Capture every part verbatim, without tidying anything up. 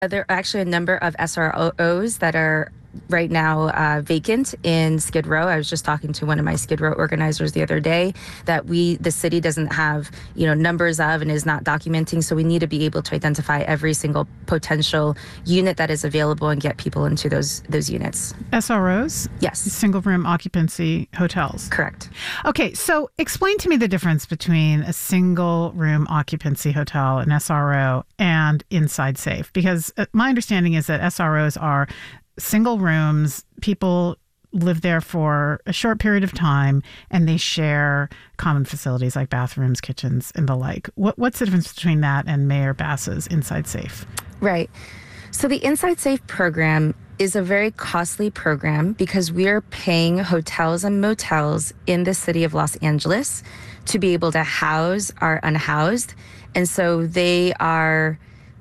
There are actually a number of S R Os that are right now uh, vacant in Skid Row. I was just talking to one of my Skid Row organizers the other day that we, the city doesn't have, you know, numbers of and is not documenting. So we need to be able to identify every single potential unit that is available and get people into those those units. S R Os? Yes. Single room occupancy hotels. Correct. Okay, so explain to me the difference between a single room occupancy hotel, an S R O, and Inside Safe. Because my understanding is that S R Os are single rooms, people live there for a short period of time, and they share common facilities like bathrooms, kitchens, and the like. What, what's the difference between that and Mayor Bass's Inside Safe? Right. So the Inside Safe program is a very costly program because we are paying hotels and motels in the city of Los Angeles to be able to house our unhoused. And so they are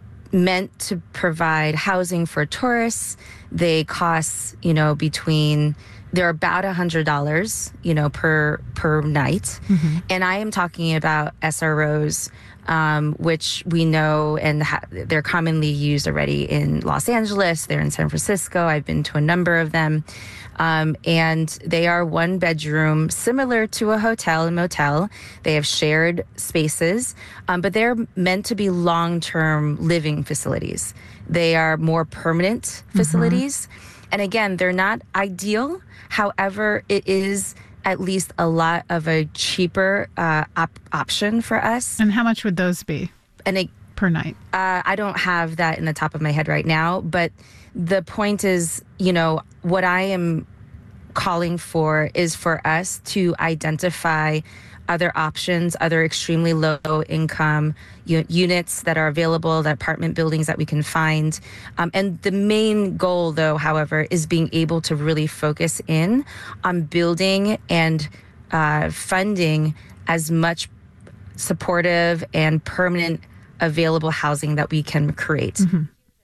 meant to provide housing for tourists. They cost, you know, between, they're about one hundred dollars, you know, per per night. Mm-hmm. And I am talking about S R Os, um, which we know and ha- they're commonly used already in Los Angeles. They're in San Francisco. I've been to a number of them. Um, and they are one bedroom, similar to a hotel and motel. They have shared spaces, um, but they're meant to be long-term living facilities. They are more permanent facilities. Mm-hmm. And again, they're not ideal. However, it is at least a lot of a cheaper uh, op- option for us. And how much would those be and it, per night? Uh, I don't have that in the top of my head right now, but the point is, you know, what I am calling for is for us to identify other options, other extremely low income u- units that are available, the apartment buildings that we can find. Um, and the main goal, though, however, is being able to really focus in on building and uh, funding as much supportive and permanent available housing that we can create. Mm-hmm.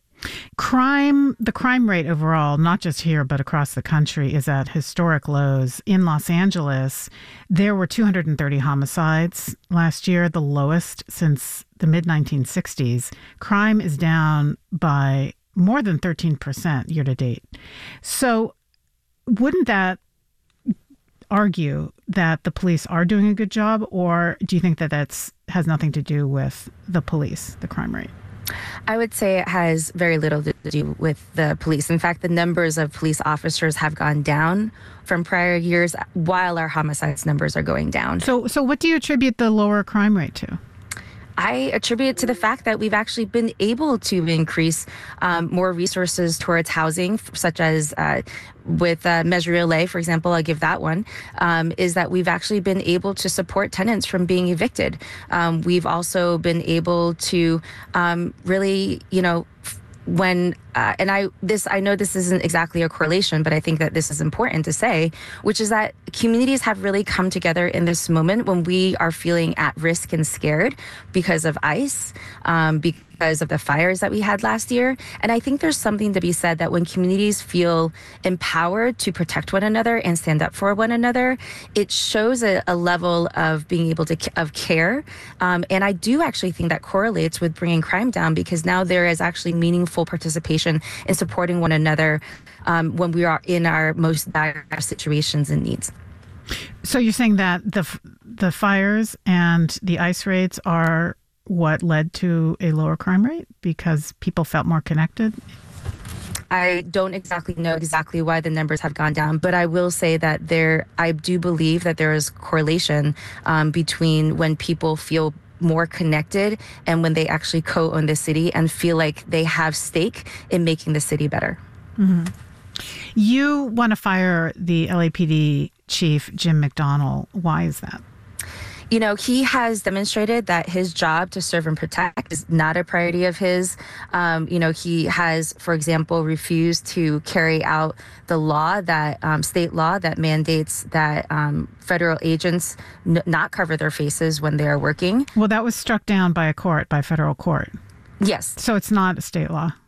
Crime, the crime rate overall, not just here, but across the country, is at historic lows. In Los Angeles, there were two hundred thirty homicides last year, the lowest since the mid nineteen sixties. Crime is down by more than thirteen percent year to date. So wouldn't that argue that the police are doing a good job, or do you think that that's has nothing to do with the police, the crime rate? I would say it has very little to do with the police. In fact, the numbers of police officers have gone down from prior years while our homicides numbers are going down. So, so what do you attribute the lower crime rate to? I attribute it to the fact that we've actually been able to increase um, more resources towards housing, such as uh, with uh, Measure L A, for example, I'll give that one, um, is that we've actually been able to support tenants from being evicted. Um, we've also been able to um, really, you know, when uh, and I this I know this isn't exactly a correlation, but I think that this is important to say, which is that communities have really come together in this moment when we are feeling at risk and scared because of ICE, um, because of the fires that we had last year. And I think there's something to be said that when communities feel empowered to protect one another and stand up for one another, it shows a, a level of being able to of care. Um, and I do actually think that correlates with bringing crime down, because now there is actually meaningful participation in supporting one another um, when we are in our most dire situations and needs. So you're saying that the the fires and the ICE raids are what led to a lower crime rate because people felt more connected? I don't exactly know exactly why the numbers have gone down, but I will say that there, I do believe that there is correlation um, between when people feel more connected and when they actually co-own the city and feel like they have stake in making the city better. Mm-hmm. You want to fire the L A P D chief, Jim McDonnell. Why is that? You know, he has demonstrated that his job to serve and protect is not a priority of his. Um, you know, he has, for example, refused to carry out the law that um, state law that mandates that um, federal agents n- not cover their faces when they are working. Well, that was struck down by a court, by federal court. Yes. So it's not a state law.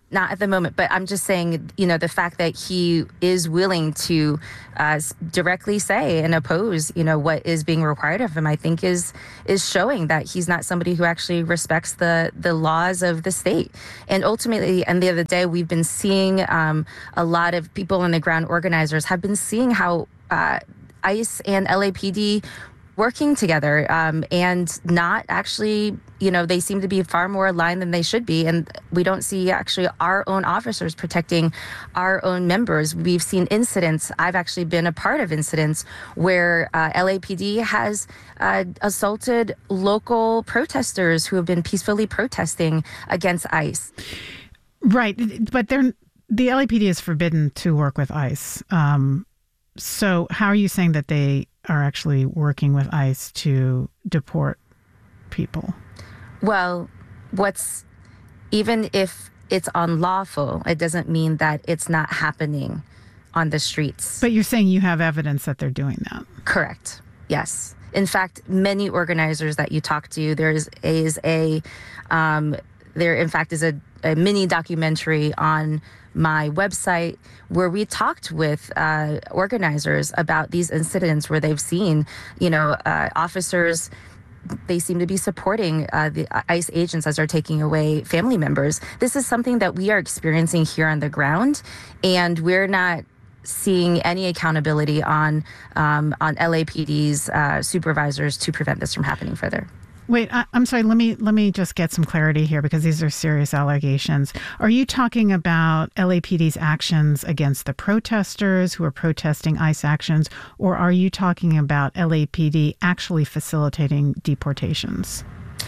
Not at the moment, but I'm just saying, you know, the fact that he is willing to uh, directly say and oppose, you know, what is being required of him, I think is is showing that he's not somebody who actually respects the the laws of the state. And ultimately, at the end of the day, we've been seeing um, a lot of people on the ground, organizers, have been seeing how uh, ICE and L A P D working together um, and not actually, you know, they seem to be far more aligned than they should be. And we don't see actually our own officers protecting our own members. We've seen incidents. I've actually been a part of incidents where uh, L A P D has uh, assaulted local protesters who have been peacefully protesting against ICE. Right. But they're, the L A P D is forbidden to work with ICE. Um, so how are you saying that they are actually working with ICE to deport people? Well, what's even if it's unlawful, it doesn't mean that it's not happening on the streets. But you're saying you have evidence that they're doing that. Correct. Yes. In fact, many organizers that you talk to, there's is a um, there in fact is a, a mini documentary on my website where we talked with uh, organizers about these incidents where they've seen, you know, uh, officers, they seem to be supporting uh, the ICE agents as they're taking away family members. This is something that we are experiencing here on the ground, and we're not seeing any accountability on um, on L A P D's uh, supervisors to prevent this from happening further. Wait, I, I'm sorry. Let me let me just get some clarity here because these are serious allegations. Are you talking about L A P D's actions against the protesters who are protesting ICE actions, or are you talking about L A P D actually facilitating deportations?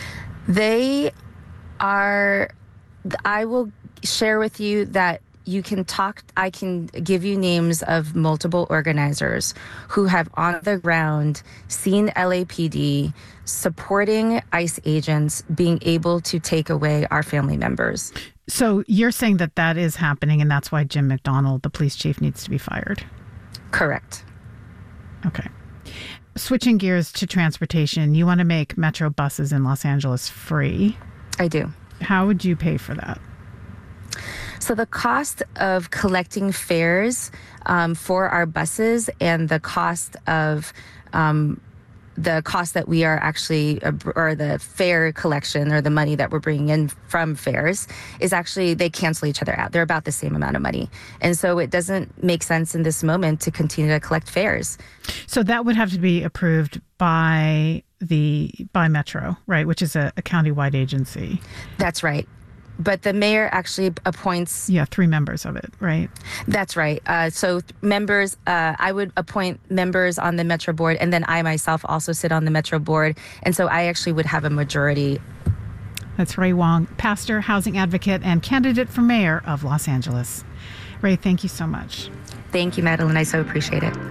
They are. I will share with you that you can talk, I can give you names of multiple organizers who have on the ground seen L A P D supporting ICE agents being able to take away our family members. So you're saying that that is happening and that's why Jim McDonnell, the police chief, needs to be fired? Correct. Okay. Switching gears to transportation, you want to make Metro buses in Los Angeles free. I do. How would you pay for that? So the cost of collecting fares um, for our buses and the cost of um, the cost that we are actually, or the fare collection or the money that we're bringing in from fares is actually, they cancel each other out. They're about the same amount of money. And so it doesn't make sense in this moment to continue to collect fares. So that would have to be approved by the, by Metro, right? Which is a, a countywide agency. That's right. But the mayor actually appoints... Yeah, three members of it, right? That's right. Uh, so th- members, uh, I would appoint members on the Metro board, and then I myself also sit on the Metro board. And so I actually would have a majority. That's Ray Wong, pastor, housing advocate, and candidate for mayor of Los Angeles. Ray, thank you so much. Thank you, Madeline. I so appreciate it.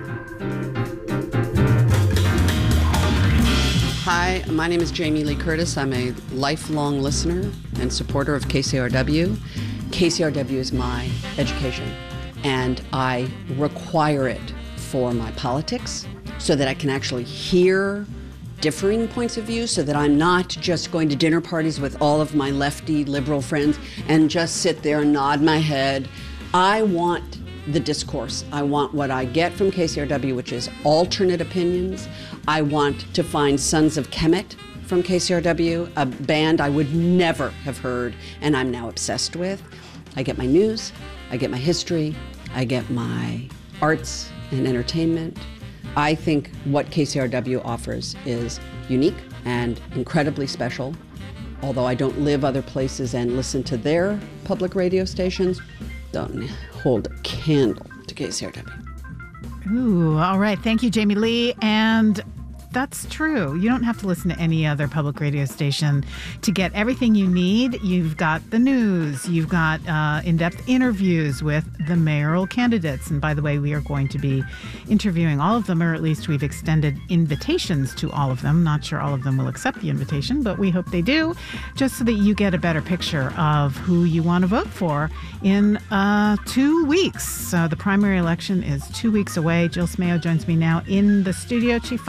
Hi, my name is Jamie Lee Curtis. I'm a lifelong listener and supporter of K C R W. K C R W is my education, and I require it for my politics so that I can actually hear differing points of view, so that I'm not just going to dinner parties with all of my lefty liberal friends and just sit there and nod my head. I want the discourse. I want what I get from K C R W, which is alternate opinions. I want to find Sons of Kemet from K C R W, a band I would never have heard and I'm now obsessed with. I get my news, I get my history, I get my arts and entertainment. I think what K C R W offers is unique and incredibly special. Although I don't live other places and listen to their public radio stations, don't hold a candle to K C R W. Ooh, all right. Thank you, Jamie Lee. And that's true. You don't have to listen to any other public radio station to get everything you need. You've got the news. You've got uh, in-depth interviews with the mayoral candidates. And by the way, we are going to be interviewing all of them, or at least we've extended invitations to all of them. Not sure all of them will accept the invitation, but we hope they do, just so that you get a better picture of who you want to vote for in uh, two weeks. So the primary election is two weeks away. Jill Smayo joins me now in the studio, Chief Financial Officer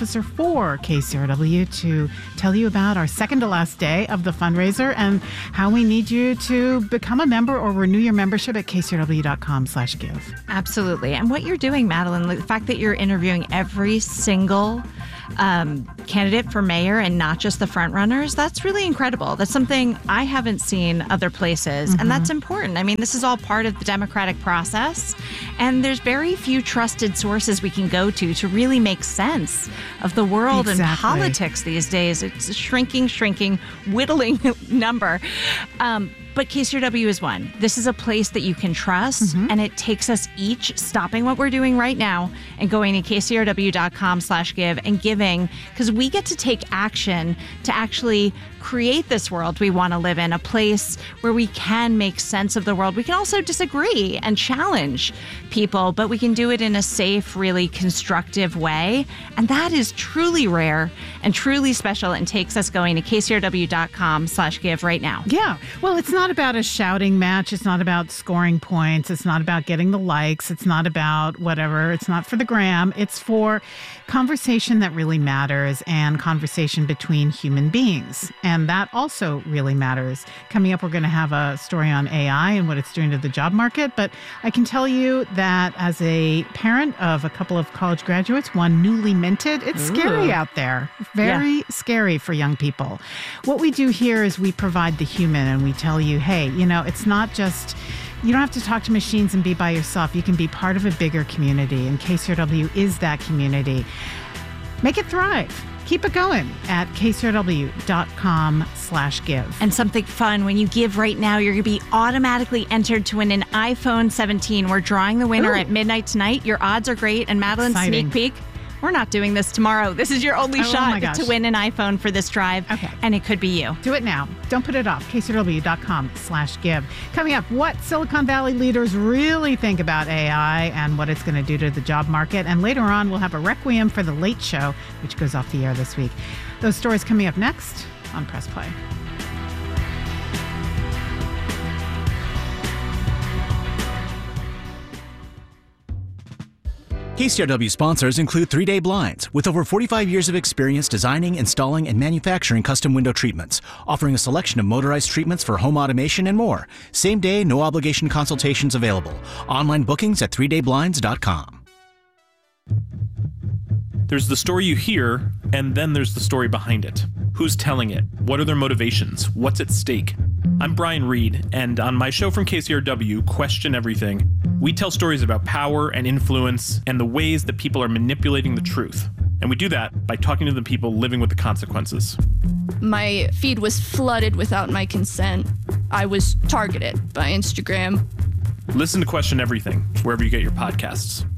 officer for K C R W, to tell you about our second to last day of the fundraiser and how we need you to become a member or renew your membership at kcrw.com slash give. Absolutely. And what you're doing, Madeline, the fact that you're interviewing every single um, candidate for mayor and not just the front runners, that's really incredible. That's something I haven't seen other places. Mm-hmm. And that's important. I mean, this is all part of the democratic process. And there's very few trusted sources we can go to to really make sense of the world exactly. and politics these days. It's a shrinking, shrinking, whittling number. Um, But K C R W is one. This is a place that you can trust, mm-hmm. and it takes us each stopping what we're doing right now and going to kcrw.com slash give and giving, because we get to take action to actually create this world we want to live in, a place where we can make sense of the world. We can also disagree and challenge people, but we can do it in a safe, really constructive way. And that is truly rare and truly special, and takes us going to kcrw.com slash give right now. Yeah. Well, it's not about a shouting match. It's not about scoring points. It's not about getting the likes. It's not about whatever. It's not for the gram. It's for conversation that really matters, and conversation between human beings. And that also really matters. Coming up, we're going to have a story on A I and what it's doing to the job market. But I can tell you that as a parent of a couple of college graduates, one newly minted, it's Ooh. Scary out there. Very yeah. scary for young people. What we do here is we provide the human, and we tell you, hey, you know, it's not just... You don't have to talk to machines and be by yourself. You can be part of a bigger community, and K C R W is that community. Make it thrive. Keep it going at kcrw.com slash give. And something fun, when you give right now, you're going to be automatically entered to win an iPhone seventeen. We're drawing the winner Ooh. At midnight tonight. Your odds are great. And Madeline, Exciting. Sneak peek, we're not doing this tomorrow. This is your only oh, shot oh to win an iPhone for this drive. Okay. And it could be you. Do it now. Don't put it off. kcrw.com slash give. Coming up, what Silicon Valley leaders really think about A I and what it's going to do to the job market. And later on, we'll have a requiem for The Late Show, which goes off the air this week. Those stories coming up next on Press Play. K C R W sponsors include three day Blinds, with over forty-five years of experience designing, installing, and manufacturing custom window treatments, offering a selection of motorized treatments for home automation and more. Same day, no obligation consultations available. Online bookings at three day blinds dot com. There's the story you hear, and then there's the story behind it. Who's telling it? What are their motivations? What's at stake? I'm Brian Reed, and on my show from K C R W, Question Everything, we tell stories about power and influence and the ways that people are manipulating the truth. And we do that by talking to the people living with the consequences. My feed was flooded without my consent. I was targeted by Instagram. Listen to Question Everything, wherever you get your podcasts.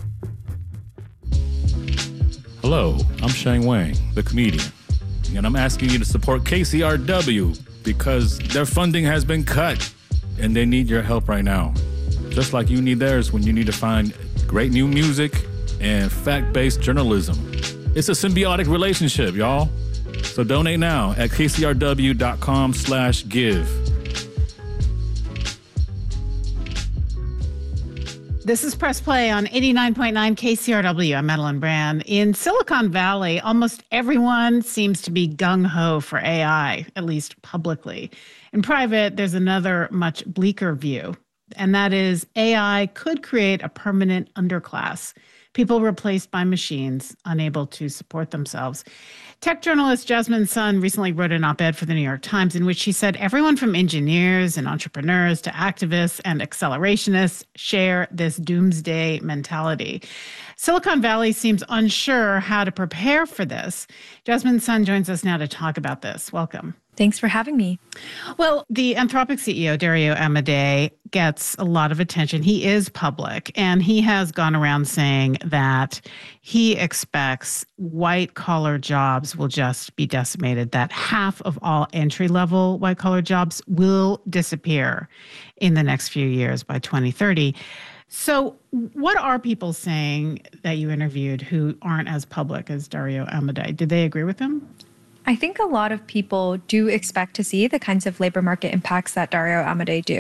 Hello, I'm Shane Wang, the comedian, and I'm asking you to support K C R W because their funding has been cut and they need your help right now. Just like you need theirs when you need to find great new music and fact-based journalism. It's a symbiotic relationship, y'all. So donate now at kcrw.com slash give. This is Press Play on eighty-nine point nine K C R W. I'm Madeline Brand. In Silicon Valley, almost everyone seems to be gung-ho for A I, at least publicly. In private, there's another much bleaker view, and that is A I could create a permanent underclass, people replaced by machines, unable to support themselves. Tech journalist Jasmine Sun recently wrote an op-ed for the New York Times in which she said everyone from engineers and entrepreneurs to activists and accelerationists share this doomsday mentality. Silicon Valley seems unsure how to prepare for this. Jasmine Sun joins us now to talk about this. Welcome. Thanks for having me. Well, the Anthropic C E O, Dario Amodei, gets a lot of attention. He is public, and he has gone around saying that he expects white-collar jobs will just be decimated, that half of all entry-level white-collar jobs will disappear in the next few years by twenty thirty. So what are people saying that you interviewed who aren't as public as Dario Amodei? Did they agree with him? I think a lot of people do expect to see the kinds of labor market impacts that Dario Amodei do.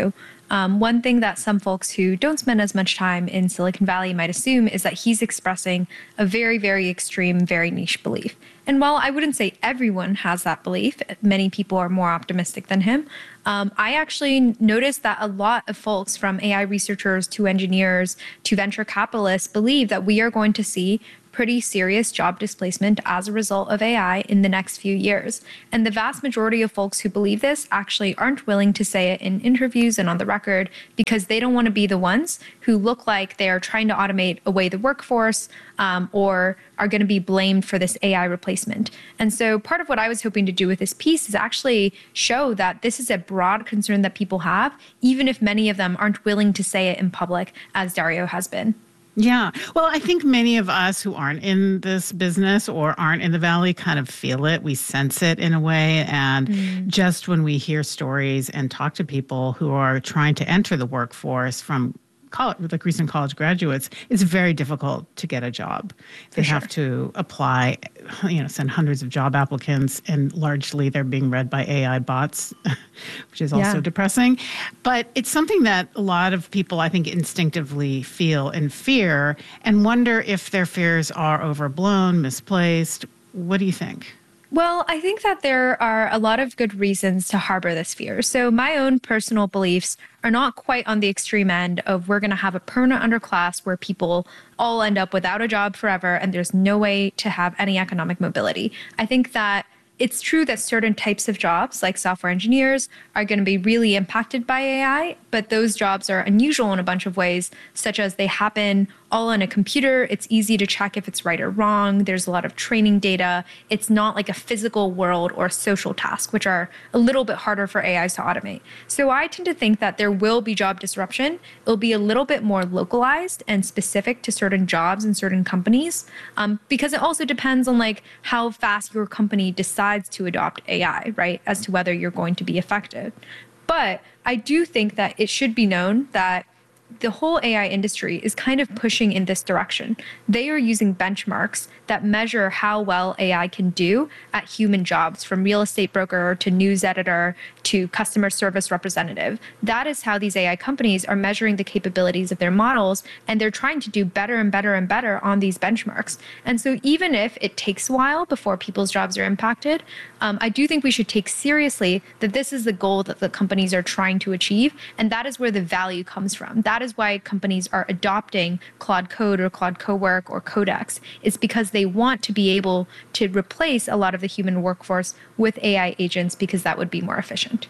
Um, one thing that some folks who don't spend as much time in Silicon Valley might assume is that he's expressing a very, very extreme, very niche belief. And while I wouldn't say everyone has that belief, many people are more optimistic than him, um, I actually noticed that a lot of folks, from A I researchers to engineers to venture capitalists, believe that we are going to see pretty serious job displacement as a result of A I in the next few years. And the vast majority of folks who believe this actually aren't willing to say it in interviews and on the record because they don't want to be the ones who look like they are trying to automate away the workforce um, or are going to be blamed for this A I replacement. And so part of what I was hoping to do with this piece is actually show that this is a broad concern that people have, even if many of them aren't willing to say it in public, as Dario has been. Yeah. Well, I think many of us who aren't in this business or aren't in the Valley kind of feel it. We sense it in a way. And mm. just when we hear stories and talk to people who are trying to enter the workforce from college, like recent college graduates, it's very difficult to get a job. They For have sure. to apply, you know, send hundreds of job applicants, and largely they're being read by A I bots, which is also Yeah. depressing. But it's something that a lot of people, I think, instinctively feel and fear and wonder if their fears are overblown, misplaced. What do you think? Well, I think that there are a lot of good reasons to harbor this fear. So my own personal beliefs are not quite on the extreme end of we're going to have a permanent underclass where people all end up without a job forever and there's no way to have any economic mobility. I think that it's true that certain types of jobs, like software engineers, are going to be really impacted by A I, but those jobs are unusual in a bunch of ways, such as they happen all on a computer. It's easy to check if it's right or wrong. There's a lot of training data. It's not like a physical world or a social task, which are a little bit harder for A Is to automate. So I tend to think that there will be job disruption. It'll be a little bit more localized and specific to certain jobs and certain companies, um, because it also depends on like how fast your company decides to adopt A I, right, as to whether you're going to be effective. But I do think that it should be known that the whole A I industry is kind of pushing in this direction. They are using benchmarks that measure how well A I can do at human jobs, from real estate broker to news editor to customer service representative. That is how these A I companies are measuring the capabilities of their models, and they're trying to do better and better and better on these benchmarks. And so even if it takes a while before people's jobs are impacted, um, I do think we should take seriously that this is the goal that the companies are trying to achieve, and that is where the value comes from. That is why companies are adopting Claude Code or Claude Cowork or Codex. It's because they want to be able to replace a lot of the human workforce with A I agents because that would be more efficient.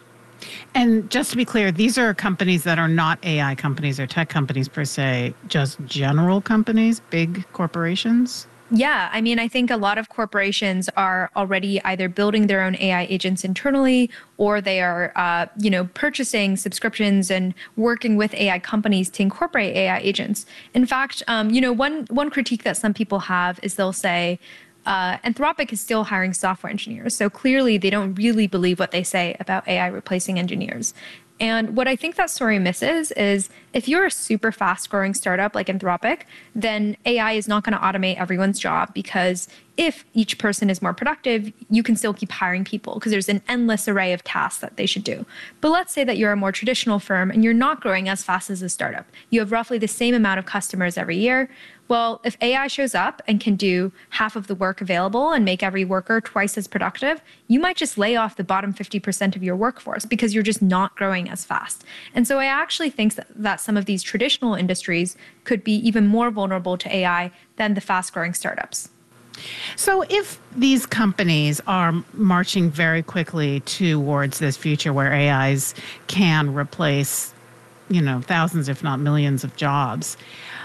And just to be clear, these are companies that are not A I companies or tech companies per se, just general companies, big corporations? Yeah, I mean, I think a lot of corporations are already either building their own A I agents internally, or they are, uh, you know, purchasing subscriptions and working with A I companies to incorporate A I agents. In fact, um, you know, one one critique that some people have is they'll say, Uh, Anthropic is still hiring software engineers. So clearly they don't really believe what they say about A I replacing engineers. And what I think that story misses is if you're a super fast growing startup like Anthropic, then A I is not going to automate everyone's job, because if each person is more productive, you can still keep hiring people because there's an endless array of tasks that they should do. But let's say that you're a more traditional firm and you're not growing as fast as a startup. You have roughly the same amount of customers every year. Well, if A I shows up and can do half of the work available and make every worker twice as productive, you might just lay off the bottom fifty percent of your workforce because you're just not growing as fast. And so I actually think that, that some of these traditional industries could be even more vulnerable to A I than the fast-growing startups. So if these companies are marching very quickly towards this future where A Is can replace, you know, thousands, if not millions of jobs,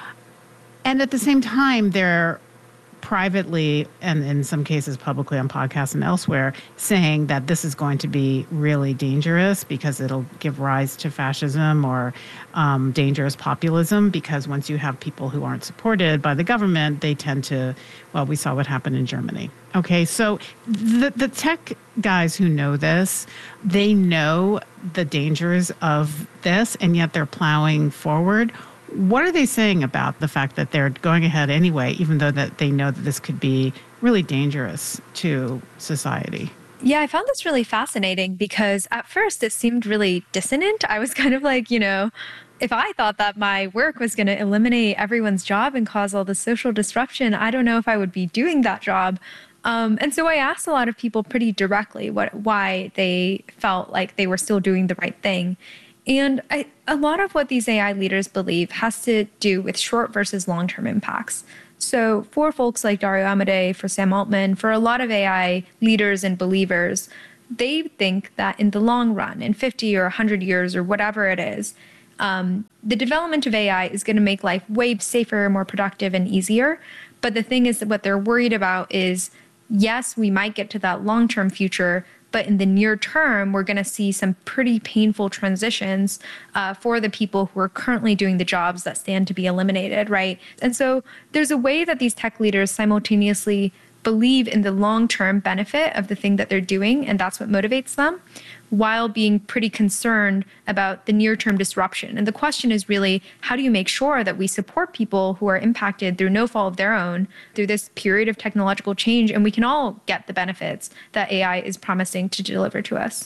and at the same time, they're privately, and in some cases publicly on podcasts and elsewhere, saying that this is going to be really dangerous because it'll give rise to fascism or um, dangerous populism, because once you have people who aren't supported by the government, they tend to, well, we saw what happened in Germany. Okay, so the, the tech guys who know this, they know the dangers of this, and yet they're plowing forward. What are they saying about the fact that they're going ahead anyway, even though that they know that this could be really dangerous to society? Yeah, I found this really fascinating because at first it seemed really dissonant. I was kind of like, you know, if I thought that my work was going to eliminate everyone's job and cause all the social disruption, I don't know if I would be doing that job. Um, and so I asked a lot of people pretty directly what why they felt like they were still doing the right thing. And I, a lot of what these A I leaders believe has to do with short versus long-term impacts. So for folks like Dario Amodei, for Sam Altman, for a lot of A I leaders and believers, they think that in the long run, in fifty or one hundred years or whatever it is, um, the development of A I is going to make life way safer, more productive, and easier. But the thing is that what they're worried about is, yes, we might get to that long-term future, but in the near term, we're going to see some pretty painful transitions uh, for the people who are currently doing the jobs that stand to be eliminated, right? And so there's a way that these tech leaders simultaneously believe in the long-term benefit of the thing that they're doing, and that's what motivates them, while being pretty concerned about the near-term disruption. And the question is really, how do you make sure that we support people who are impacted through no fault of their own through this period of technological change, and we can all get the benefits that A I is promising to deliver to us?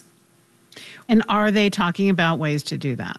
And are they talking about ways to do that?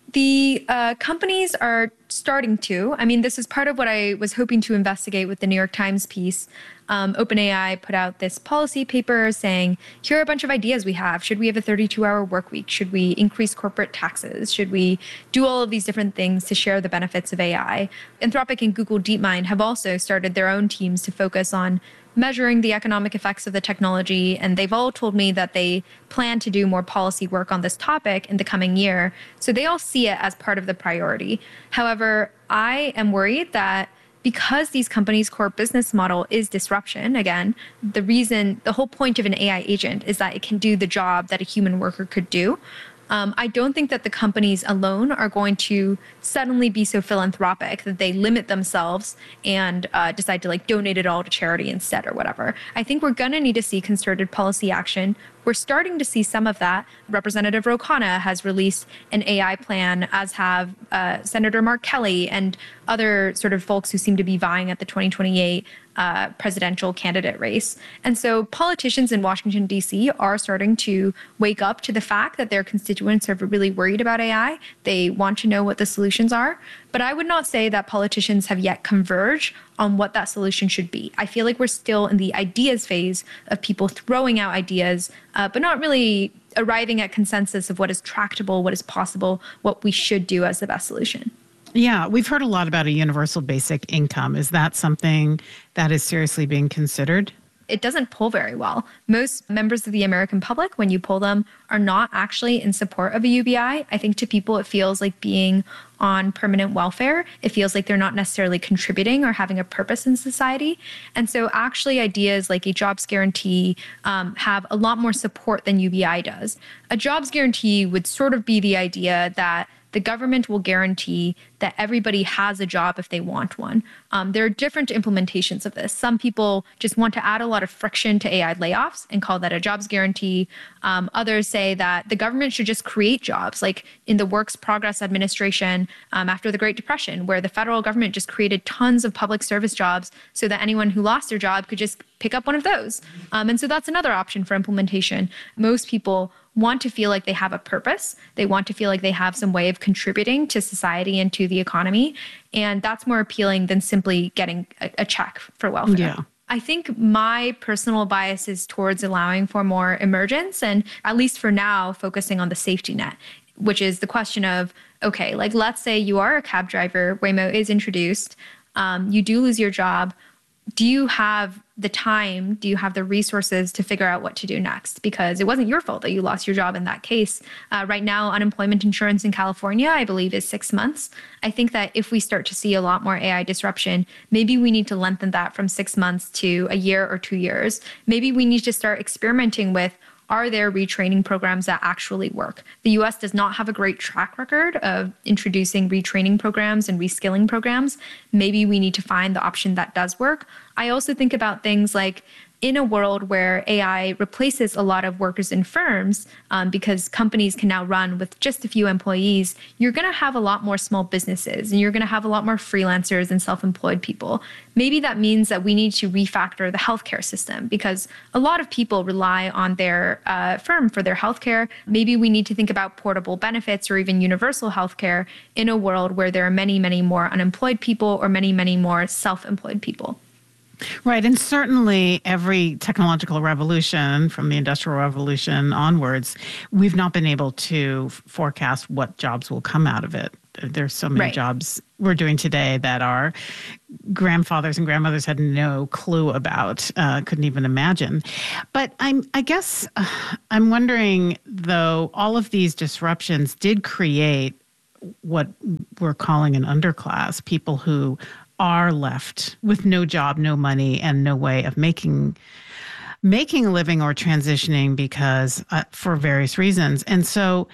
The uh, companies are starting to. I mean, this is part of what I was hoping to investigate with the New York Times piece. Um, OpenAI put out this policy paper saying, here are a bunch of ideas we have. Should we have a thirty-two hour work week? Should we increase corporate taxes? Should we do all of these different things to share the benefits of A I? Anthropic and Google DeepMind have also started their own teams to focus on measuring the economic effects of the technology. And they've all told me that they plan to do more policy work on this topic in the coming year. So they all see it as part of the priority. However, I am worried that because these companies' core business model is disruption, again, the reason, the whole point of an A I agent is that it can do the job that a human worker could do. Um, I don't think that the companies alone are going to suddenly be so philanthropic that they limit themselves and uh, decide to like donate it all to charity instead or whatever. I think we're going to need to see concerted policy action. We're starting to see some of that. Representative Ro Khanna has released an A I plan, as have uh, Senator Mark Kelly and other sort of folks who seem to be vying at the twenty twenty-eight uh, presidential candidate race. And so politicians in Washington, D C are starting to wake up to the fact that their constituents are really worried about A I. They want to know what the solutions are. But I would not say that politicians have yet converged on what that solution should be. I feel like we're still in the ideas phase of people throwing out ideas, uh, but not really arriving at consensus of what is tractable, what is possible, what we should do as the best solution. Yeah, we've heard a lot about a universal basic income. Is that something that is seriously being considered? It doesn't poll very well. Most members of the American public, when you poll them, are not actually in support of a U B I. I think to people, it feels like being on permanent welfare. It feels like they're not necessarily contributing or having a purpose in society. And so actually ideas like a jobs guarantee um, have a lot more support than U B I does. A jobs guarantee would sort of be the idea that the government will guarantee that everybody has a job if they want one. Um, there are different implementations of this. Some people just want to add a lot of friction to A I layoffs and call that a jobs guarantee. Um, others say that the government should just create jobs, like in the Works Progress Administration um, after the Great Depression, where the federal government just created tons of public service jobs so that anyone who lost their job could just pick up one of those. Um, and so that's another option for implementation. Most people want to feel like they have a purpose. They want to feel like they have some way of contributing to society and to the economy. And that's more appealing than simply getting a, a check for welfare. Yeah. I think my personal bias is towards allowing for more emergence and, at least for now, focusing on the safety net, which is the question of, okay, like let's say you are a cab driver, Waymo is introduced, um, you do lose your job. Do you have the time, do you have the resources to figure out what to do next? Because it wasn't your fault that you lost your job in that case. Uh, right now, unemployment insurance in California, I believe, is six months. I think that if we start to see a lot more A I disruption, maybe we need to lengthen that from six months to a year or two years. Maybe we need to start experimenting with, are there retraining programs that actually work? The U S does not have a great track record of introducing retraining programs and reskilling programs. Maybe we need to find the option that does work. I also think about things like in a world where A I replaces a lot of workers in firms, um, because companies can now run with just a few employees, you're going to have a lot more small businesses and you're going to have a lot more freelancers and self-employed people. Maybe that means that we need to refactor the healthcare system because a lot of people rely on their uh, firm for their healthcare. Maybe we need to think about portable benefits or even universal healthcare in a world where there are many, many more unemployed people or many, many more self-employed people. Right. And certainly every technological revolution from the Industrial Revolution onwards, we've not been able to forecast what jobs will come out of it. There's so many right. jobs we're doing today that our grandfathers and grandmothers had no clue about, uh, couldn't even imagine. But I'm, I guess uh, I'm wondering, though, all of these disruptions did create what we're calling an underclass, people who are left with no job, no money, and no way of making making a living or transitioning because uh, for various reasons. And so,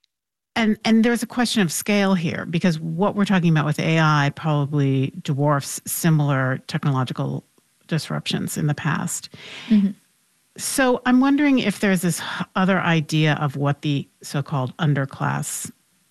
and and there's a question of scale here because what we're talking about with A I probably dwarfs similar technological disruptions in the past. Mm-hmm. So I'm wondering if there's this other idea of what the so-called underclass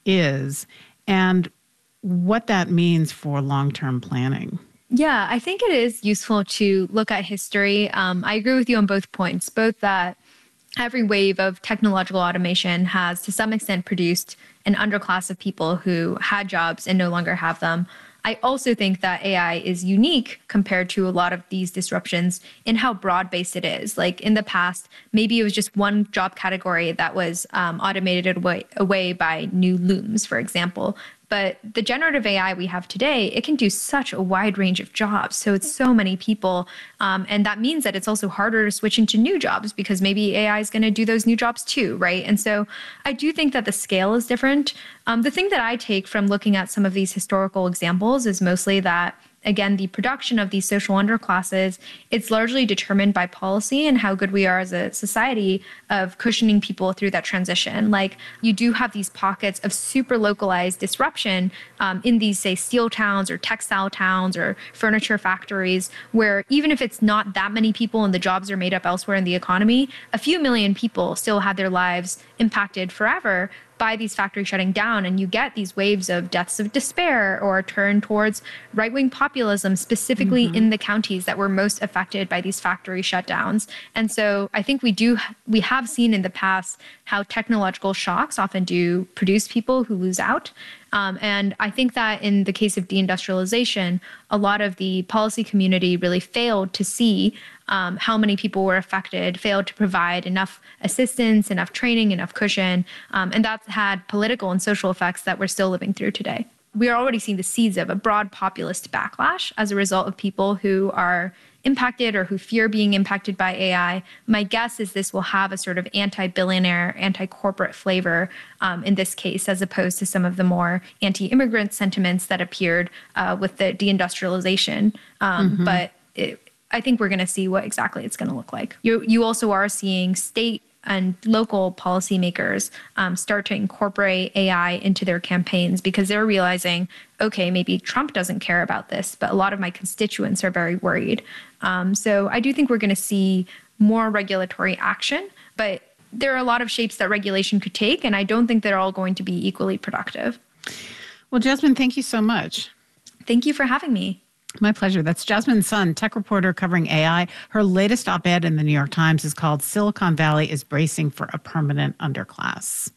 is and what that means for long-term planning. Yeah, I think it is useful to look at history. Um, I agree with you on both points, both that every wave of technological automation has to some extent produced an underclass of people who had jobs and no longer have them. I also think that A I is unique compared to a lot of these disruptions in how broad-based it is. Like in the past, maybe it was just one job category that was um, automated away, away by new looms, for example. But the generative A I we have today, it can do such a wide range of jobs. So it's so many people. Um, and that means that it's also harder to switch into new jobs because maybe A I is going to do those new jobs too, right? And so I do think that the scale is different. Um, the thing that I take from looking at some of these historical examples is mostly that, again, the production of these social underclasses, it's largely determined by policy and how good we are as a society of cushioning people through that transition. Like you do have these pockets of super localized disruption um, in these, say, steel towns or textile towns or furniture factories, where even if it's not that many people and the jobs are made up elsewhere in the economy, a few million people still have their lives impacted forever by these factories shutting down, and you get these waves of deaths of despair or a turn towards right-wing populism, specifically mm-hmm. in the counties that were most affected by these factory shutdowns. And so I think we do, we have seen in the past how technological shocks often do produce people who lose out. Um, and I think that in the case of deindustrialization, a lot of the policy community really failed to see um, how many people were affected, failed to provide enough assistance, enough training, enough cushion. Um, and that's had political and social effects that we're still living through today. We are already seeing the seeds of a broad populist backlash as a result of people who are impacted or who fear being impacted by A I. My guess is this will have a sort of anti-billionaire, anti-corporate flavor um, in this case, as opposed to some of the more anti-immigrant sentiments that appeared uh, with the deindustrialization. Um, mm-hmm. But it, I think we're going to see what exactly it's going to look like. You, you also are seeing state and local policymakers um, start to incorporate A I into their campaigns because they're realizing, okay, maybe Trump doesn't care about this, but a lot of my constituents are very worried. Um, so I do think we're going to see more regulatory action, but there are a lot of shapes that regulation could take, and I don't think they're all going to be equally productive. Well, Jasmine, thank you so much. Thank you for having me. My pleasure. That's Jasmine Sun, tech reporter covering A I. Her latest op-ed in the New York Times is called Silicon Valley is Bracing for a Permanent Underclass.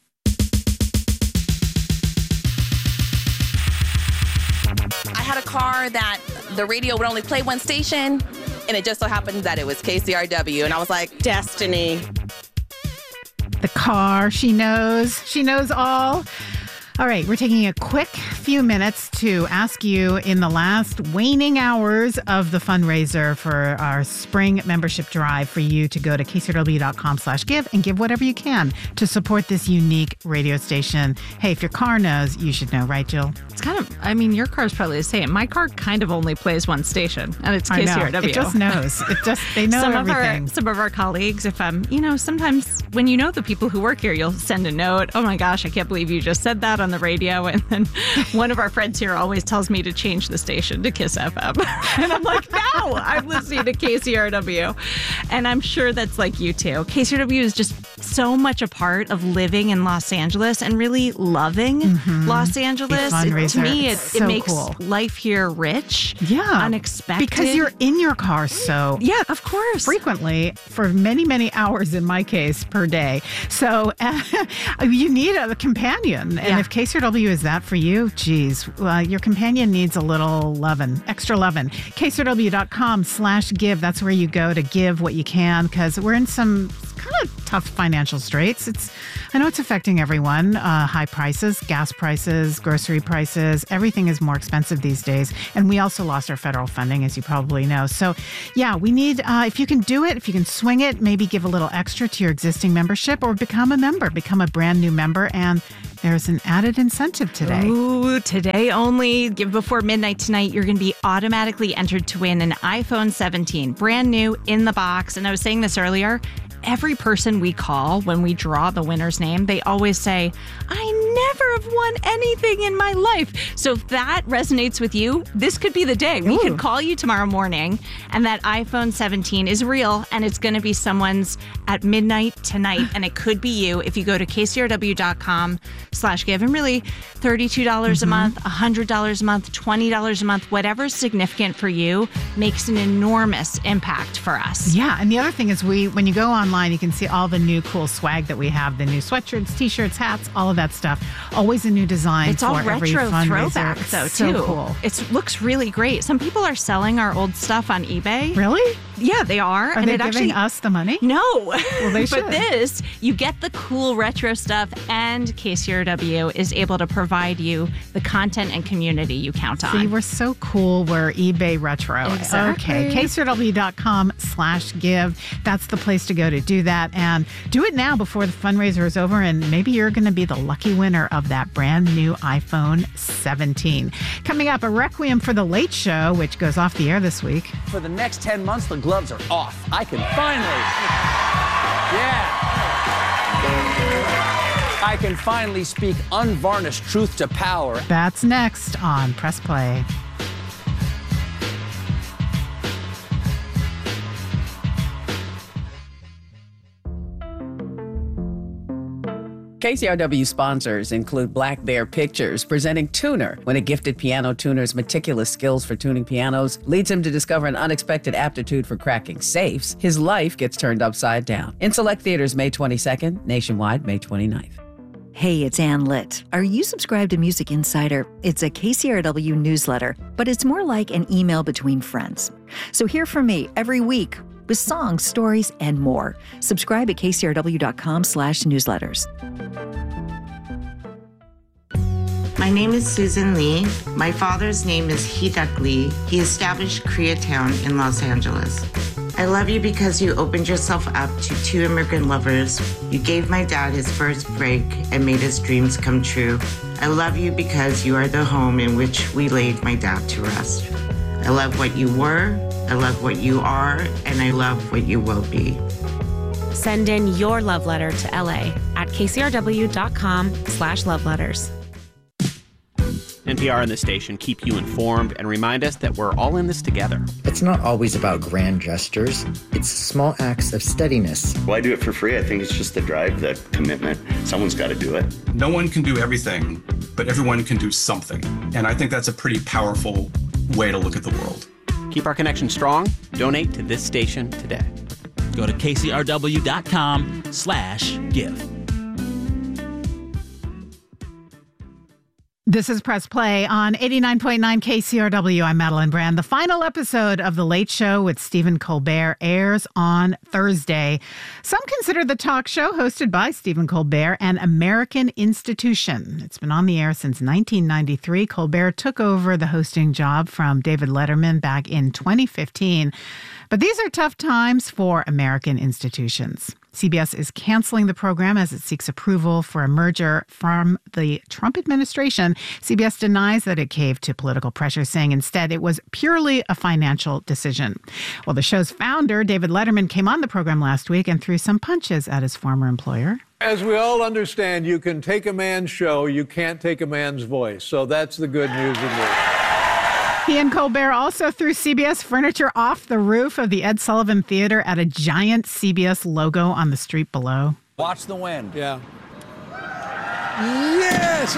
I had a car that the radio would only play one station, and it just so happened that it was K C R W, and I was like, destiny. The car, she knows. She knows all. All right, we're taking a quick few minutes to ask you in the last waning hours of the fundraiser for our spring membership drive for you to go to k c r w dot com slash give and give whatever you can to support this unique radio station. Hey, if your car knows, you should know, right, Jill? It's kind of, I mean, your car's probably the same. My car kind of only plays one station, and it's K C R W. It just knows. It just, they know some everything. Of our, some of our colleagues, if I'm, you know, sometimes when you know the people who work here, you'll send a note. Oh my gosh, I can't believe you just said that on the radio. And then one of our friends here always tells me to change the station to Kiss F M. And I'm like, no, I'm listening to K C R W. And I'm sure that's like you too. K C R W is just so much a part of living in Los Angeles and really loving mm-hmm. Los Angeles. It, to me, it, so it makes cool. life here rich, yeah, unexpected. Because you're in your car so yeah, of course, frequently for many, many hours in my case per day. So uh, you need a companion. And yeah. if K C R W is that for you, geez, uh, your companion needs a little lovin', extra lovin'. K C R W dot com slash give. That's where you go to give what you can, because we're in some kind of tough financial straits. It's, I know it's affecting everyone. Uh, high prices, gas prices, grocery prices, everything is more expensive these days. And we also lost our federal funding, as you probably know. So yeah, we need, uh, if you can do it, if you can swing it, maybe give a little extra to your existing membership or become a member, become a brand new member. And there's an added incentive today. Ooh, today only. Give before midnight tonight. You're going to be automatically entered to win an iPhone seventeen, brand new in the box. And I was saying this earlier, every person we call when we draw the winner's name, they always say, I never have won anything in my life. So if that resonates with you, this could be the day. We Ooh. could call you tomorrow morning and that iPhone seventeen is real and it's going to be someone's at midnight tonight. And it could be you if you go to K C R W dot com slash give. And really, thirty-two dollars mm-hmm. a month, one hundred dollars a month, twenty dollars a month, whatever's significant for you makes an enormous impact for us. Yeah. And the other thing is we, when you go online, you can see all the new cool swag that we have, the new sweatshirts, t-shirts, hats, all of that stuff. Always a new design it's for all every retro fundraiser. Throwback though, so too. Cool. It looks really great. Some people are selling our old stuff on eBay. Really? Yeah, they are. Are and they it giving actually, us the money? No. Well, they should. But this, you get the cool retro stuff, and K C R W is able to provide you the content and community you count on. See, we're so cool. We're eBay retro. Exactly. Okay, K C R W dot com slash give. That's the place to go to do that. And do it now before the fundraiser is over, and maybe you're going to be the lucky winner of that brand new iPhone seventeen. Coming up, a requiem for the Late Show, which goes off the air this week. For the next ten months, the gloves are off. I can finally, yeah. I can finally speak unvarnished truth to power. That's next on Press Play. K C R W sponsors include Black Bear Pictures, presenting Tuner. When a gifted piano tuner's meticulous skills for tuning pianos leads him to discover an unexpected aptitude for cracking safes, his life gets turned upside down. In select theaters May twenty-second, nationwide May twenty-ninth. Hey, it's Ann Litt. Are you subscribed to Music Insider? It's a K C R W newsletter, but it's more like an email between friends. So hear from me every week with songs, stories, and more. Subscribe at K C R W dot com slash newsletters. My name is Susan Lee. My father's name is Hee-Duck Lee. He established Koreatown in Los Angeles. I love you because you opened yourself up to two immigrant lovers. You gave my dad his first break and made his dreams come true. I love you because you are the home in which we laid my dad to rest. I love what you were, I love what you are, and I love what you will be. Send in your love letter to L A at K C R W dot com slash love letters. N P R and the station keep you informed and remind us that we're all in this together. It's not always about grand gestures. It's small acts of steadiness. Well, I do it for free. I think it's just the drive, the commitment. Someone's got to do it. No one can do everything, but everyone can do something. And I think that's a pretty powerful way to look at the world. Keep our connection strong. Donate to this station today. Go to K C R W dot com slash give. This is Press Play on eighty-nine point nine K C R W. I'm Madeline Brand. The final episode of The Late Show with Stephen Colbert airs on Thursday. Some consider the talk show hosted by Stephen Colbert an American institution. It's been on the air since nineteen ninety-three. Colbert took over the hosting job from David Letterman back in twenty fifteen. But these are tough times for American institutions. C B S is canceling the program as it seeks approval for a merger from the Trump administration. C B S denies that it caved to political pressure, saying instead it was purely a financial decision. Well, the show's founder, David Letterman, came on the program last week and threw some punches at his former employer. As we all understand, you can take a man's show, you can't take a man's voice. So that's the good news in this. He and Colbert also threw C B S furniture off the roof of the Ed Sullivan Theater at a giant C B S logo on the street below. Watch the wind. Yeah. Yes!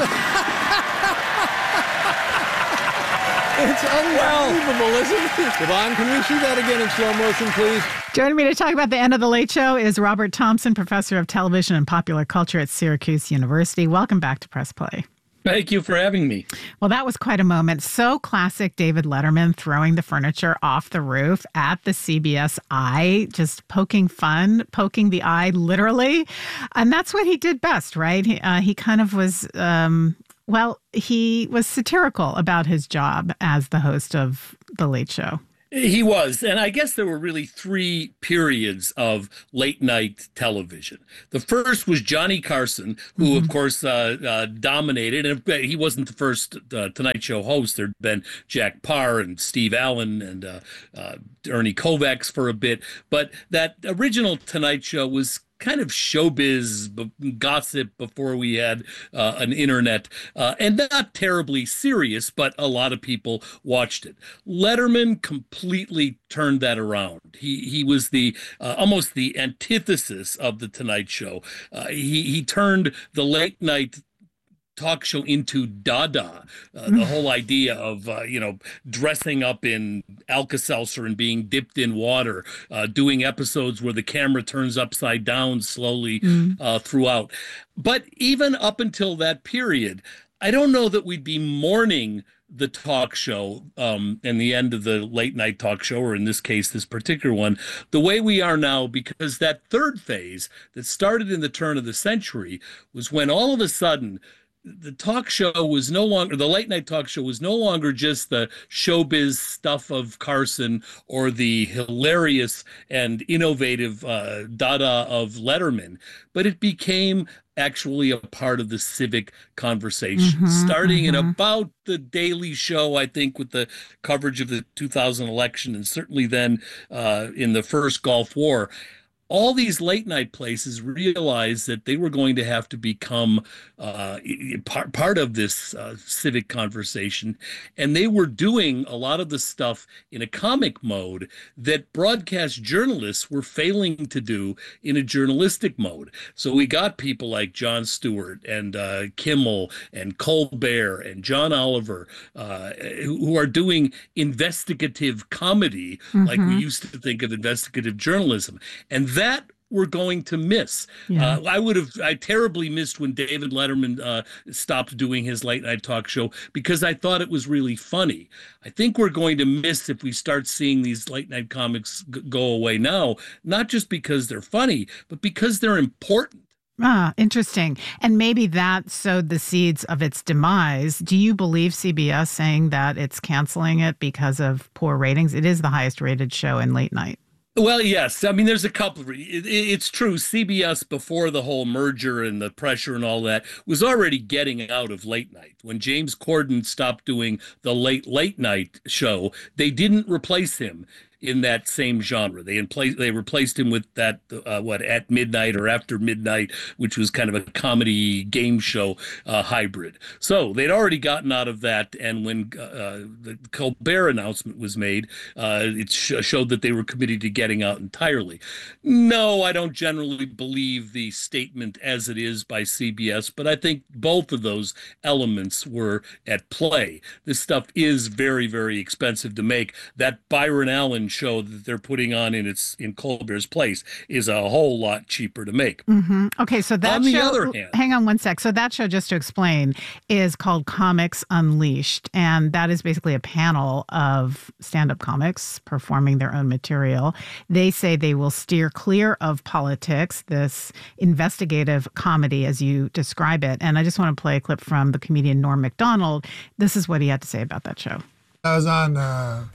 It's unbelievable, isn't it? Yvonne, can we see that again in slow motion, please? Joining me to talk about the end of The Late Show is Robert Thompson, professor of television and popular culture at Syracuse University. Welcome back to Press Play. Thank you for having me. Well, that was quite a moment. So classic David Letterman throwing the furniture off the roof at the C B S eye, just poking fun, poking the eye literally. And that's what he did best, right? He, uh, he kind of was, um, well, he was satirical about his job as the host of The Late Show. He was. And I guess there were really three periods of late night television. The first was Johnny Carson, who, mm-hmm. of course, uh, uh, dominated. And he wasn't the first uh, Tonight Show host. There'd been Jack Paar and Steve Allen and uh, uh, Ernie Kovacs for a bit. But that original Tonight Show was kind of showbiz gossip before we had uh, an internet, uh, and not terribly serious, but a lot of people watched it. Letterman completely turned that around. He he was the uh, almost the antithesis of the Tonight Show. Uh, he he turned the late night talk show into Dada, uh, the whole idea of, uh, you know, dressing up in Alka-Seltzer and being dipped in water, uh, doing episodes where the camera turns upside down slowly mm. uh, throughout. But even up until that period, I don't know that we'd be mourning the talk show um, and the end of the late night talk show, or in this case, this particular one, the way we are now, because that third phase that started in the turn of the century was when all of a sudden the talk show was no longer, the late night talk show was no longer just the showbiz stuff of Carson or the hilarious and innovative uh, Dada of Letterman, but it became actually a part of the civic conversation, mm-hmm, starting mm-hmm. in about the Daily Show, I think, with the coverage of the two thousand election, and certainly then uh, in the first Gulf War. All these late night places realized that they were going to have to become uh, part, part of this uh, civic conversation. And they were doing a lot of the stuff in a comic mode that broadcast journalists were failing to do in a journalistic mode. So we got people like Jon Stewart and uh, Kimmel and Colbert and John Oliver uh, who are doing investigative comedy, mm-hmm. like we used to think of investigative journalism. And that we're going to miss. Yeah. Uh, I would have, I terribly missed when David Letterman uh, stopped doing his late night talk show because I thought it was really funny. I think we're going to miss if we start seeing these late night comics g- go away now, not just because they're funny, but because they're important. Ah, interesting. And maybe that sowed the seeds of its demise. Do you believe C B S saying that it's canceling it because of poor ratings? It is the highest rated show in late night. Well, yes. I mean, there's a couple of, it, it's true. C B S, before the whole merger and the pressure and all that, was already getting out of late night. When James Corden stopped doing the late, late night show, they didn't replace him in that same genre. They in place, they replaced him with that, uh, what, At Midnight or After Midnight, which was kind of a comedy game show uh, hybrid. So they'd already gotten out of that. And when uh, the Colbert announcement was made, uh, it sh- showed that they were committed to getting out entirely. No, I don't generally believe the statement as it is by C B S, but I think both of those elements were at play. This stuff is very, very expensive to make. That Byron Allen show that they're putting on in its in Colbert's place is a whole lot cheaper to make. Mm-hmm. Okay, so that on show, the other hand, hang on one sec. So that show, just to explain, is called Comics Unleashed, and that is basically a panel of stand-up comics performing their own material. They say they will steer clear of politics, this investigative comedy, as you describe it. And I just want to play a clip from the comedian Norm Macdonald. This is what he had to say about that show. I was on. Uh...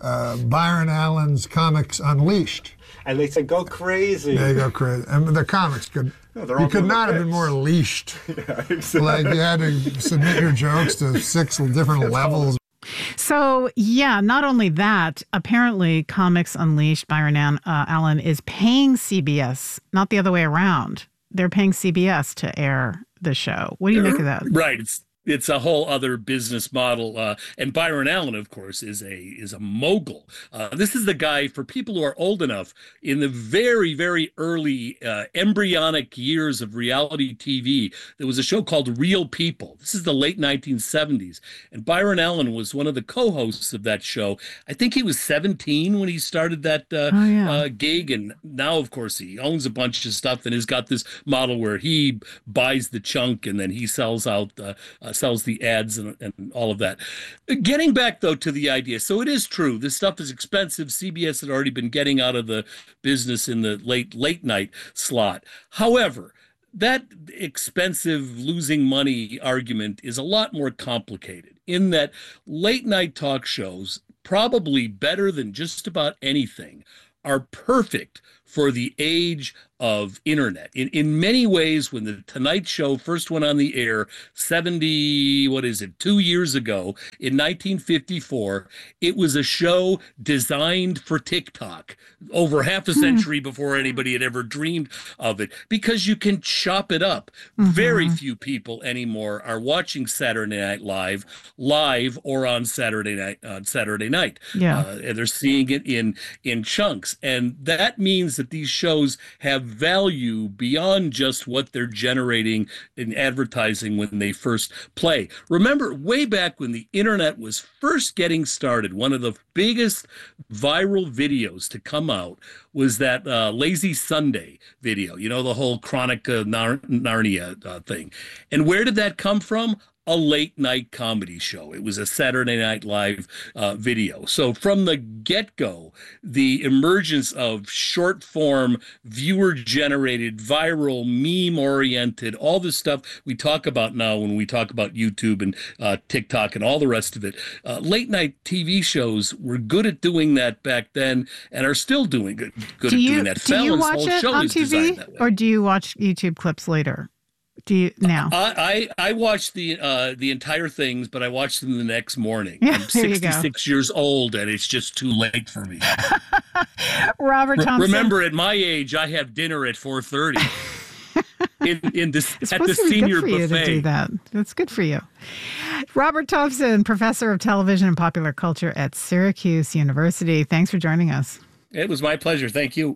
uh, Byron Allen's Comics Unleashed. And they said, go crazy. They go crazy. And the comics could, No, they're you all could doing not the have been bits. more leashed. Yeah, exactly. Like you had to submit your jokes to six different levels. So, yeah, not only that, apparently Comics Unleashed, Byron uh, Allen, is paying C B S, not the other way around. They're paying C B S to air the show. What do you make of that? Right. It's it's a whole other business model. Uh, and Byron Allen, of course, is a is a mogul. Uh, this is the guy, for people who are old enough, in the very, very early uh, embryonic years of reality T V, there was a show called Real People. This is the late nineteen seventies. And Byron Allen was one of the co-hosts of that show. I think he was seventeen when he started that uh, oh, yeah. uh, gig. And now, of course, he owns a bunch of stuff and has got this model where he buys the chunk and then he sells out uh, uh, sells the ads and, and all of that. Getting back, though, to the idea. So it is true. This stuff is expensive. C B S had already been getting out of the business in the late, late night slot. However, that expensive losing money argument is a lot more complicated in that late night talk shows, probably better than just about anything, are perfect for the age of internet. In in many ways, when the Tonight Show first went on the air seventy, what is it, two years ago in nineteen fifty-four, it was a show designed for TikTok over half a century before anybody had ever dreamed of it, because you can chop it up. Mm-hmm. Very few people anymore are watching Saturday Night Live live or on Saturday night on Saturday night. Yeah. Uh, and they're seeing it in in chunks, and that means that these shows have value beyond just what they're generating in advertising when they first play. Remember, way back when the internet was first getting started, one of the biggest viral videos to come out was that uh, Lazy Sunday video, you know, the whole Chronica Nar- Narnia uh, thing. And where did that come from? A late night comedy show. It was a Saturday Night Live uh, video. So from the get-go, the emergence of short form, viewer generated, viral, meme oriented, all the stuff we talk about now when we talk about YouTube and uh, TikTok and all the rest of it. Uh, late night T V shows were good at doing that back then and are still doing good, good do at you, doing that. Do you Fallon's watch whole it show on is T V designed that way. or do you watch YouTube clips later? Do you now? I, I I watched the uh, the entire things, but I watched them the next morning. Yeah, I'm there you go. sixty-six years old, and it's just too late for me. Robert Re- Thompson. remember, at my age, I have dinner at four thirty. in in this It's at the supposed to be senior good for you buffet. to do that. That's good for you. Robert Thompson, professor of television and popular culture at Syracuse University. Thanks for joining us. It was my pleasure. Thank you.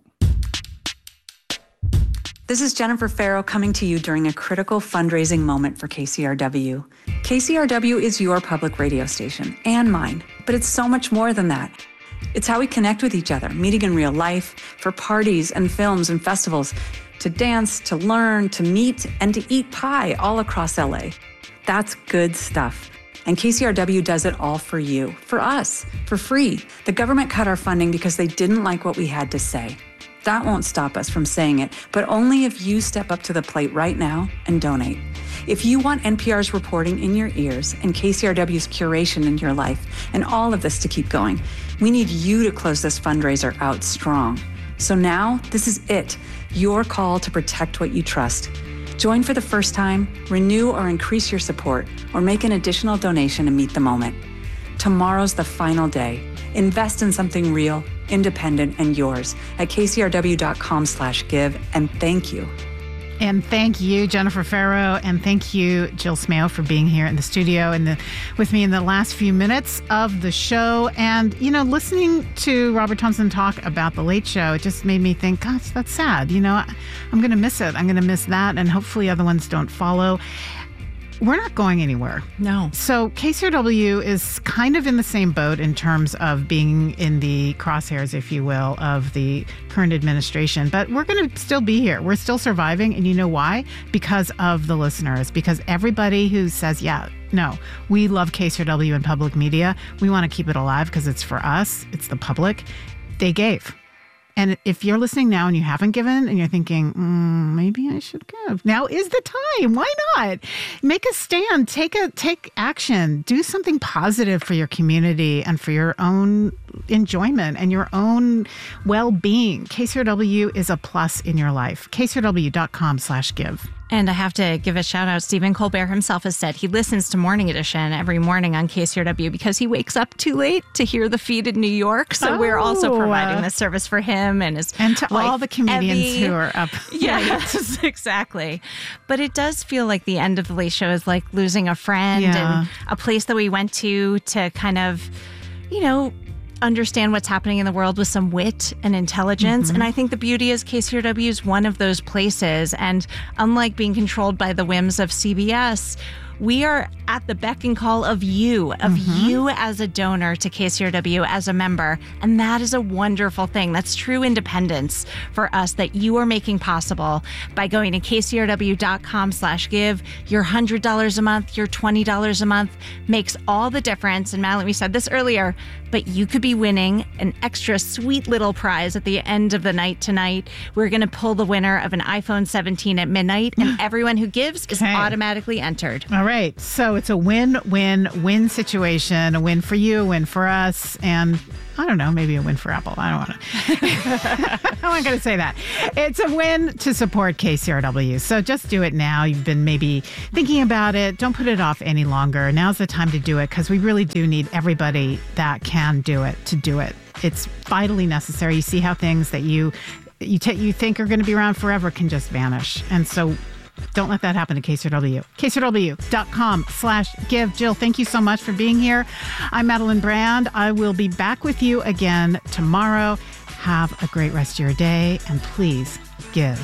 This is Jennifer Farrow coming to you during a critical fundraising moment for K C R W. K C R W is your public radio station and mine, but it's so much more than that. It's how we connect with each other, meeting in real life, for parties and films and festivals, to dance, to learn, to meet, and to eat pie all across L A. That's good stuff. And K C R W does it all for you, for us, for free. The government cut our funding because they didn't like what we had to say. That won't stop us from saying it, but only if you step up to the plate right now and donate. If you want N P R's reporting in your ears and K C R W's curation in your life and all of this to keep going, we need you to close this fundraiser out strong. So now, this is it, your call to protect what you trust. Join for the first time, renew or increase your support, or make an additional donation to meet the moment. Tomorrow's the final day. Invest in something real, independent, and yours at kcrw.com slash give, and thank you. And thank you, Jennifer Farrow, and thank you, Jill Smail, for being here in the studio and the, with me in the last few minutes of the show. And, you know, listening to Robert Thompson talk about The Late Show, it just made me think, gosh, that's sad. You know, I'm going to miss it. I'm going to miss that, and hopefully other ones don't follow. We're not going anywhere. No. So K C R W is kind of in the same boat in terms of being in the crosshairs, if you will, of the current administration. But we're going to still be here. We're still surviving. And you know why? Because of the listeners. Because everybody who says, yeah, no, we love K C R W and public media. We want to keep it alive because it's for us. It's the public. They gave. And if you're listening now and you haven't given and you're thinking, mm, maybe I should give, now is the time. Why not? Make a stand. Take a take action. Do something positive for your community and for your own enjoyment and your own well-being. K C R W is a plus in your life. K C R W dot com slash give. And I have to give a shout out. Stephen Colbert himself has said he listens to Morning Edition every morning on K C R W because he wakes up too late to hear the feed in New York. So oh, we're also providing this service for him and his and to wife, all the comedians Evie. who are up. Yeah, yes, exactly. But it does feel like the end of the Late Show is like losing a friend Yeah. and a place that we went to to kind of, you know, understand what's happening in the world with some wit and intelligence. Mm-hmm. And I think the beauty is K C R W is one of those places. And unlike being controlled by the whims of C B S, we are at the beck and call of you, of Mm-hmm. you as a donor to K C R W as a member. And that is a wonderful thing. That's true independence for us that you are making possible by going to K C R W dot com slash give. Your one hundred dollars a month, your twenty dollars a month makes all the difference. And Madeline, we said this earlier, but you could be winning an extra sweet little prize at the end of the night tonight. We're going to pull the winner of an iPhone seventeen at midnight, and everyone who gives is Okay. automatically entered. All right. So it's a win-win-win situation. A win for you, a win for us, and I don't know, maybe a win for Apple. I don't want to. I'm not going to say that. It's a win to support K C R W. So just do it now. You've been maybe thinking about it. Don't put it off any longer. Now's the time to do it because we really do need everybody that can do it to do it. It's vitally necessary. You see how things that you you, t- you think are going to be around forever can just vanish. And so don't let that happen to K C R W. K C R W dot com slash give. Jill, thank you so much for being here. I'm Madeline Brand. I will be back with you again tomorrow. Have a great rest of your day, and please give.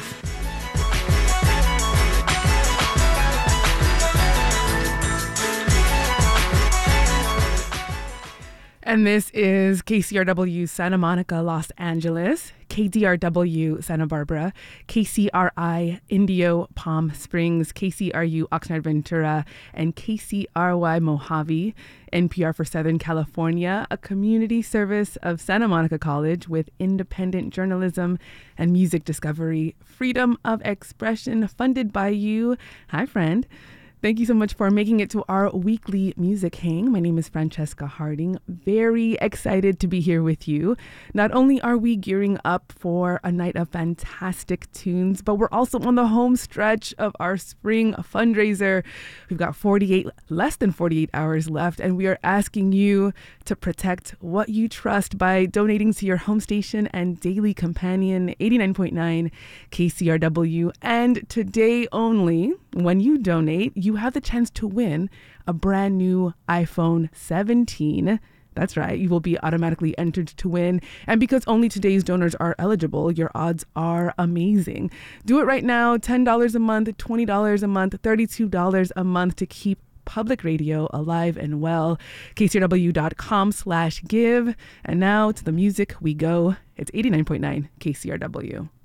And this is K C R W Santa Monica, Los Angeles, K D R W Santa Barbara, K C R I Indio Palm Springs, K C R U Oxnard Ventura, and K C R Y Mojave, N P R for Southern California, a community service of Santa Monica College with independent journalism and music discovery, freedom of expression, funded by you. Hi, friend. Thank you so much for making it to our weekly music hang. My name is Francesca Harding. Very excited to be here with you. Not only are we gearing up for a night of fantastic tunes, but we're also on the home stretch of our spring fundraiser. We've got forty-eight, less than forty-eight hours left, and we are asking you to protect what you trust by donating to your home station and daily companion, eighty-nine point nine K C R W. And today only, when you donate, you have the chance to win a brand new iPhone seventeen. That's right. You will be automatically entered to win. And because only today's donors are eligible, your odds are amazing. Do it right now. ten dollars a month, twenty dollars a month, thirty-two dollars a month to keep public radio alive and well. K C R W dot com slash give. And now to the music we go. It's eighty-nine point nine K C R W.